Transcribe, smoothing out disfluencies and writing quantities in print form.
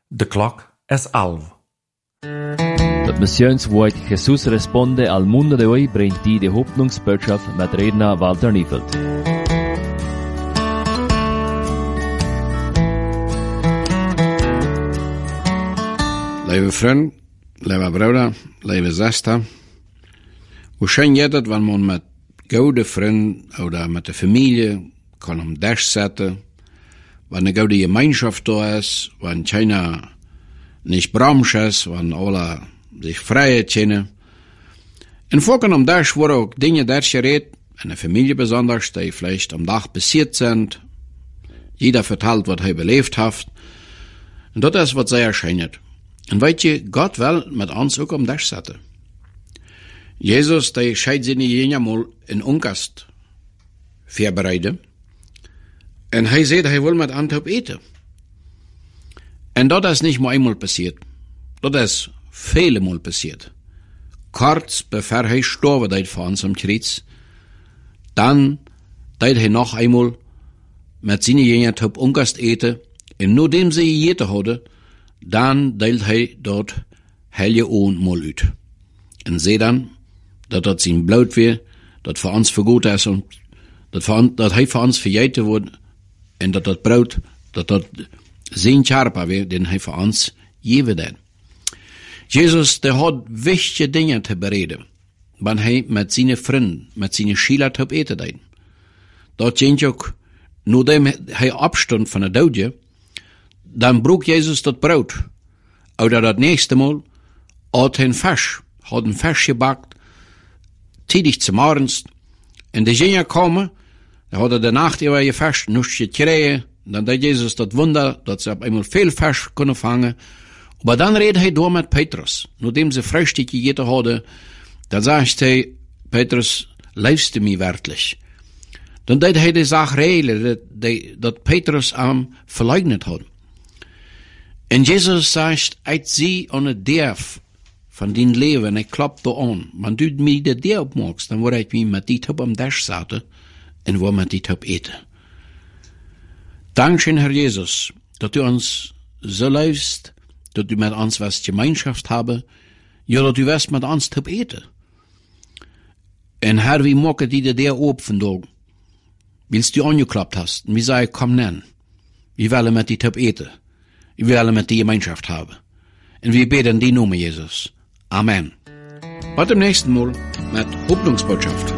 De klok is 11. Das Missionswort Jesus responde al mundo de hoy bringt die Hoffnungsbotschaft mit Redner Walter Niefeld. Lieve vriend, lieve broeder, lieve zuster. Hoe schön je dat wanneer man met goede vrienden oder met de familie kan Dash zetten, wanneer een goede gemeenschap da is, wanneer keiner nicht bremst ist, wanneer alle sich vrij kennen. En vorken Dash worden ook dingen Dash geredet, in de familie besonders, die vielleicht am Tag passiert sind. Jeder vertelt, wat hij beleefd heeft. En dat is wat zij erschijnt. En weet je, God wil met ons ook Dash zetten. Jezus, die scheidt zijn jenen mal in Ongast voorbereiden. En hij zei, hij wil met ons op eten. En dat is niet maar eenmaal passiert. Dat is vele mal passiert. Kurz bevor hij gestorben deed voor ons am Kreuz, dan deed hij nog eenmaal met zijn jenen op Ongast eten. En nadat ze gegeten hadden, dan deelt hij dort heilige oon mal uit. En zei dan, dat zijn bloed weer, dat voor ons vergoed is, en dat hij voor ons vergeten wordt, en dat brood, dat zijn charpa weer, den hij voor ons geven deed. Jezus, der had wichtige dingen te bereden, wanneer hij met zijn vrienden, met zijn schieler op eten deed. Dat ging ook, nadat hij opstond van de doodje, dan broek Jezus dat brood. Oder dat nächste Mal had hij een vers gebakt, tidig zum Morgens. En de Jünger komen, dan hadden de Nacht über je vers nichts gekregen. Dan deed Jezus dat Wunder, dat ze op eenmaal veel vers kunnen vangen. Maar dan reed hij door met Petrus. Nadat ze Frühstück gegeten hadden, dan zegt hij, Petrus, liefst du mij werkelijk? Dan deed hij de zaak regelen, dat Petrus hem verleugnet had. En Jezus zegt, uit zie aan het derf van din leven, en ik klap er aan. Maar du mij de deur opmaakst, dan word ik mij met die op am Dash zaten, en word met die op eten. Dankzij Herr Jezus, dat u ons zo luistert, dat u met ons was Gemeinschaft hebben, ja, dat u was met ons op eten. En Herr, wie maken die de deur op vandaag? Willst du angeklappt hast, wie zei ik, kom nen. Wir willen met die op eten. Wir willen met die Gemeinschaft hebben. En wir beten die Namen Jesus. Amen. Bis zum nächsten Mal mit Hoffnungsbotschaft.